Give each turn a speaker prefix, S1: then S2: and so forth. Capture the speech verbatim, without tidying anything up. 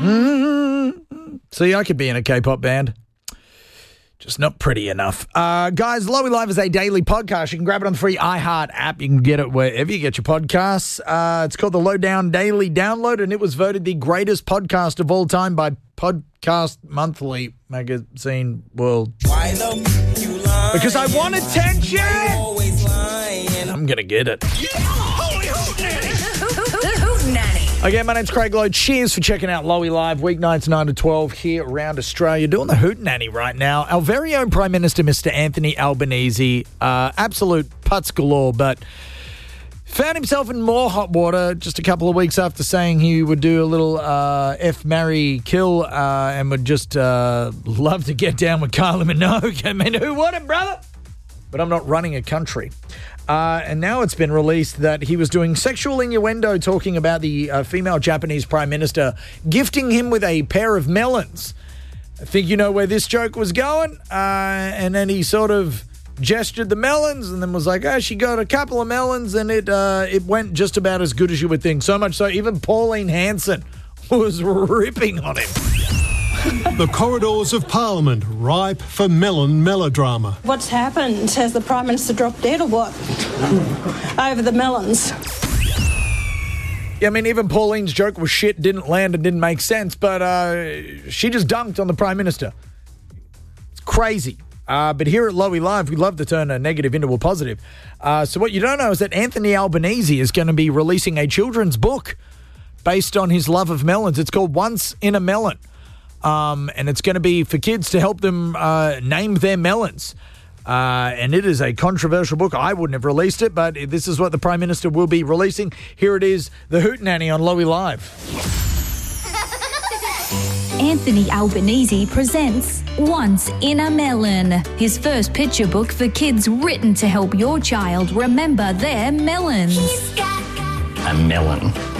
S1: Mm-hmm. See, I could be in a K-pop band. Just not pretty enough. Uh, guys, Lowy Live is a daily podcast. You can grab it on the free iHeart app. You can get it wherever you get your podcasts. Uh, it's called the Lowdown Daily Download, and it was voted the greatest podcast of all time by Podcast Monthly Magazine World. Why the you lying? Because I want attention! I'm going to get it. Yeah, holy hoot nanny! The Hoot Nanny. Okay, my name's Craig Lowe. Cheers for checking out Lowy Live, weeknights nine to twelve here around Australia. Doing the Hoot Nanny right now. Our very own Prime Minister, Mister Anthony Albanese, uh, absolute putz galore, but found himself in more hot water just a couple of weeks after saying he would do a little uh, F, marry, kill, uh, and would just uh, love to get down with Kylie Minogue. I mean, who wouldn't, brother? But I'm not running a country. Uh, and now it's been released that he was doing sexual innuendo talking about the uh, female Japanese Prime Minister gifting him with a pair of melons. I think you know where this joke was going. Uh, and then he sort of gestured the melons and then was like, oh, she got a couple of melons and it uh, it went just about as good as you would think. So much so even Pauline Hanson was ripping on him.
S2: The corridors of Parliament ripe for melon melodrama.
S3: What's happened? Has the Prime Minister dropped dead or what? Over the melons.
S1: Yeah, I mean, even Pauline's joke was shit, didn't land and didn't make sense, but uh, she just dunked on the Prime Minister. It's crazy. Uh, but here at Lowy Live, we love to turn a negative into a positive. Uh, so what you don't know is that Anthony Albanese is going to be releasing a children's book based on his love of melons. It's called Once in a Melon. Um, and it's going to be for kids to help them uh, name their melons. Uh, and it is a controversial book. I wouldn't have released it, but this is what the Prime Minister will be releasing. Here it is, The Hoot Nanny on Lowy Live.
S4: Anthony Albanese presents Once in a Melon, his first picture book for kids written to help your child remember their melons.
S5: A melon